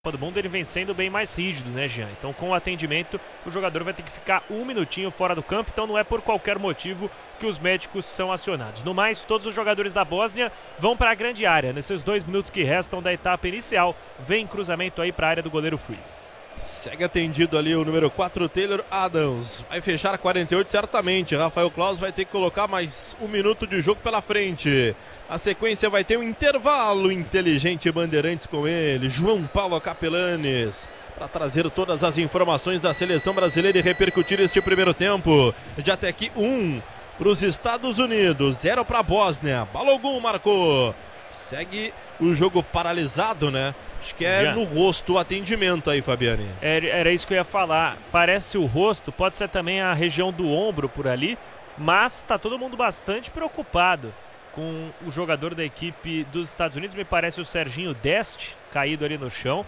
do Mundo, ele vem sendo bem mais rígido, né, Jean? Então, com o atendimento, o jogador vai ter que ficar um minutinho fora do campo, então não é por qualquer motivo que os médicos são acionados. No mais, todos os jogadores da Bósnia vão para a grande área. Nesses 2 minutos que restam da etapa inicial, vem cruzamento aí para a área do goleiro Fuiz. Segue atendido ali o número 4, Taylor Adams. Vai fechar 48 certamente. Rafael Claus vai ter que colocar mais 1 minuto de jogo pela frente. A sequência vai ter um intervalo inteligente. Bandeirantes com ele, João Paulo Capelanes, para trazer todas as informações da seleção brasileira e repercutir este primeiro tempo. De até aqui 1 para os Estados Unidos, 0 para a Bósnia. Balogun marcou. Segue o jogo paralisado, né? Acho que é no rosto o atendimento aí, Fabiane. Era isso que eu ia falar. Parece o rosto, pode ser também a região do ombro por ali, mas está todo mundo bastante preocupado com o jogador da equipe dos Estados Unidos. Me parece o Serginho Deste, caído ali no chão.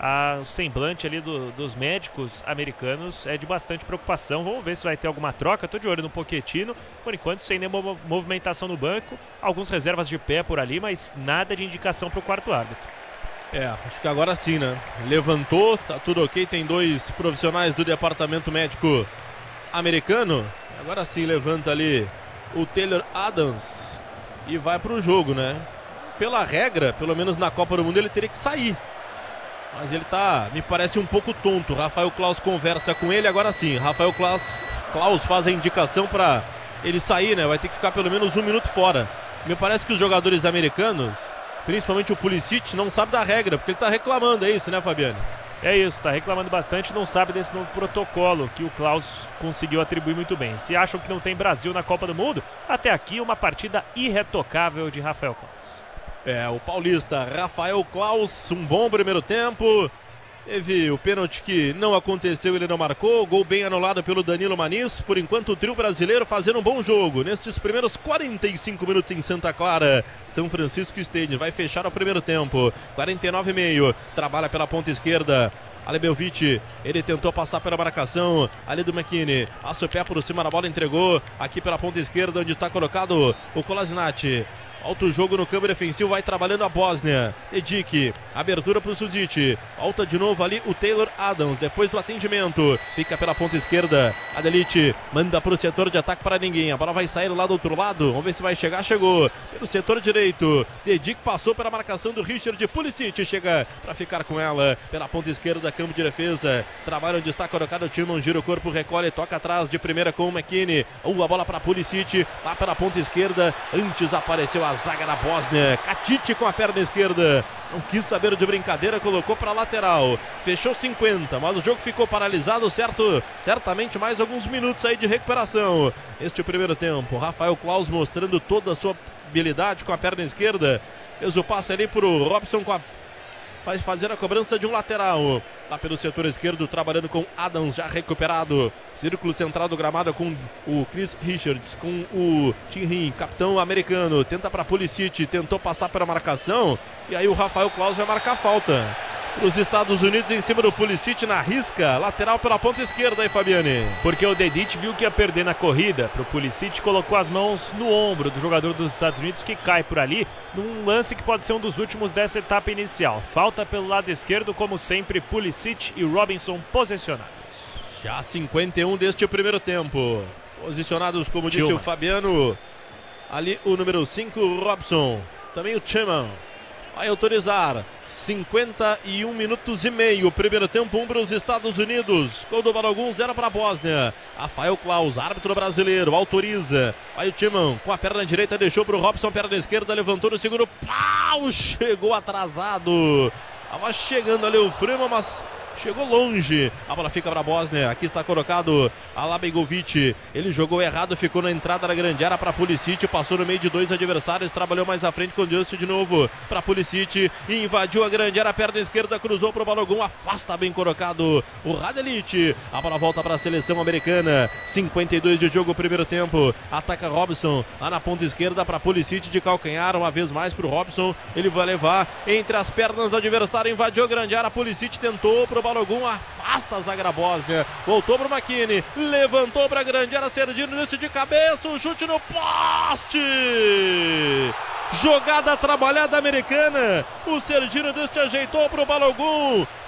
O semblante ali dos médicos americanos é de bastante preocupação. Vamos ver se vai ter alguma troca. Estou de olho no Pochettino. Por enquanto, sem nenhuma movimentação no banco. Alguns reservas de pé por ali, mas nada de indicação para o quarto árbitro. Acho que agora sim, né? Levantou, tá tudo ok. Tem 2 profissionais do departamento médico americano. Agora sim levanta ali o Taylor Adams e vai para o jogo, né? Pela regra, pelo menos na Copa do Mundo, ele teria que sair. Mas ele me parece um pouco tonto. Rafael Claus conversa com ele, agora sim. Rafael Claus faz a indicação para ele sair, né? Vai ter que ficar pelo menos 1 minuto fora. Me parece que os jogadores americanos, principalmente o Pulisic, não sabe da regra, porque ele tá reclamando, é isso, né, Fabiane? É isso, tá reclamando bastante, não sabe desse novo protocolo que o Claus conseguiu atribuir muito bem. Se acham que não tem Brasil na Copa do Mundo, até aqui uma partida irretocável de Rafael Claus. O paulista Rafael Claus, um bom primeiro tempo. Teve o pênalti que não aconteceu, ele não marcou. Gol bem anulado pelo Danilo Maniz. Por enquanto o trio brasileiro fazendo um bom jogo nestes primeiros 45 minutos em Santa Clara. São Francisco Stadium vai fechar o primeiro tempo. 49,5. Trabalha pela ponta esquerda. Alebelvic, ele tentou passar pela marcação ali do McKinney. Passa o pé por cima da bola, entregou aqui pela ponta esquerda, onde está colocado o Kolasinac. Alto jogo no campo defensivo, vai trabalhando a Bósnia. Edic, abertura para o Suzic. Volta de novo ali o Taylor Adams, depois do atendimento. Fica pela ponta esquerda. Adelite manda para o setor de ataque para ninguém. A bola vai sair lá do outro lado. Vamos ver se vai chegar. Chegou pelo setor direito. Edic passou pela marcação do Richard. Pulisic chega para ficar com ela. Pela ponta esquerda, campo de defesa. Trabalho onde está colocado o Tillman. Gira o corpo, recolhe, toca atrás de primeira com o McKinney. A bola para Pulisic. Lá pela ponta esquerda. Antes apareceu a zaga da Bósnia. Katite com a perna esquerda. Não quis saber de brincadeira, colocou para lateral. Fechou 50, mas o jogo ficou paralisado, certamente mais alguns minutos aí de recuperação. Este primeiro tempo, Rafael Claus mostrando toda a sua habilidade com a perna esquerda. Fez o passe ali para o Robson vai fazer a cobrança de um lateral. Lá pelo setor esquerdo, trabalhando com Adams, já recuperado. Círculo central do gramado com o Chris Richards, com o Tim Rim, capitão americano. Tenta para Pulisic, tentou passar pela marcação. E aí o Rafael Claus vai marcar falta para os Estados Unidos em cima do Pulisic na risca. Lateral pela ponta esquerda aí, Fabiane. Porque o Dedic viu que ia perder na corrida para o Pulisic, colocou as mãos no ombro do jogador dos Estados Unidos, que cai por ali, num lance que pode ser um dos últimos dessa etapa inicial. Falta pelo lado esquerdo, como sempre, Pulisic e Robinson posicionados. Já 51 deste primeiro tempo. Posicionados, como disse o Fabiano. Ali o número 5, Robson. Também o Tillman. Vai autorizar 51 minutos e meio. Primeiro tempo, 1 para os Estados Unidos. Gol do Balogun, 0 para a Bósnia. Rafael Claus, árbitro brasileiro, autoriza. Vai o Tillman com a perna direita, deixou para o Robson, perna esquerda, levantou no segundo. Pau! Chegou atrasado. Estava chegando ali o Freeman, mas chegou longe. A bola fica para a Bósnia. Aqui está colocado Alabegovic. Ele jogou errado, ficou na entrada da grande área para Pulisic. Passou no meio de 2 adversários. Trabalhou mais à frente com o Just de novo para Pulisic. Invadiu a grande área, perna esquerda, cruzou para o Balogun. Afasta bem colocado o Radelic. A bola volta para a seleção americana. 52 de jogo, primeiro tempo. Ataca Robson lá na ponta esquerda para Pulisic de calcanhar. Uma vez mais para o Robson. Ele vai levar entre as pernas do adversário. Invadiu a grande área. Pulisic tentou para o Balogun, afasta a zaga da Bósnia, voltou para o McKinney, levantou para a grande área, Serdino, nesse de cabeça, o chute no poste, Jogada trabalhada americana. O Serginho Deste ajeitou pro Balogun.